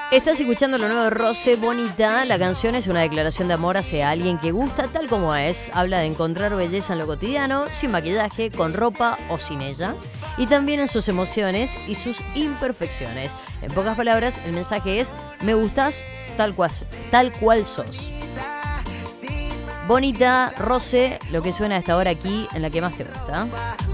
Estás escuchando lo nuevo de Rosé, Bonita. La canción es una declaración de amor hacia alguien que gusta tal como es. Habla de encontrar belleza en lo cotidiano, sin maquillaje, con ropa o sin ella. Y también en sus emociones y sus imperfecciones. En pocas palabras, el mensaje es: me gustas tal cual sos. Bonita, Rosé, lo que suena a esta hora aquí en la que más te gusta.